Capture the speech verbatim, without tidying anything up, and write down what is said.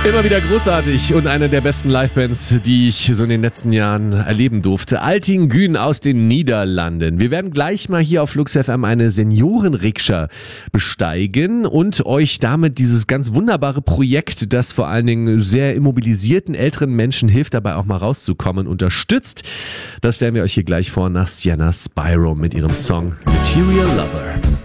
Immer wieder großartig und eine der besten Livebands, die ich so in den letzten Jahren erleben durfte. Altin Gün aus den Niederlanden. Wir werden gleich mal hier auf Flux F M eine Seniorenrikscha besteigen und euch damit dieses ganz wunderbare Projekt, das vor allen Dingen sehr immobilisierten älteren Menschen hilft, dabei auch mal rauszukommen, unterstützt. Das stellen wir euch hier gleich vor nach Sienna Spyro mit ihrem Song Material Lover.